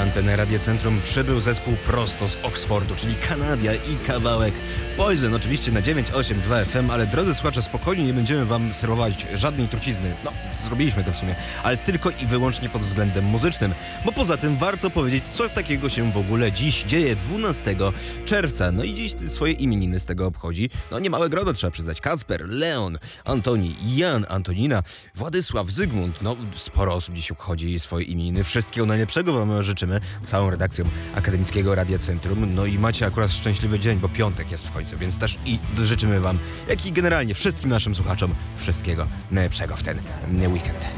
antenę Radia Centrum przybył zespół prosto z Oksfordu, czyli Kanadia i kawałek Poison, oczywiście na 982 FM, ale drodzy słuchacze, spokojnie, nie będziemy wam serwować żadnej trucizny. No, zrobiliśmy to w sumie, ale tylko i wyłącznie pod względem muzycznym, bo poza tym warto powiedzieć, co takiego się w ogóle dziś dzieje 12 czerwca. No i dziś swoje imieniny z tego obchodzi. No niemałe grono trzeba przyznać. Kacper, Leon, Antoni, Jan, Antonina, Władysław, Zygmunt. No sporo osób dziś obchodzi swoje imieniny. Wszystkiego najlepszego wam życzymy, całą redakcją Akademickiego Radia Centrum. No i macie akurat szczęśliwy dzień, bo piątek jest w końcu, więc też i życzymy wam, jak i generalnie wszystkim naszym słuchaczom wszystkiego najlepszego w ten weekend.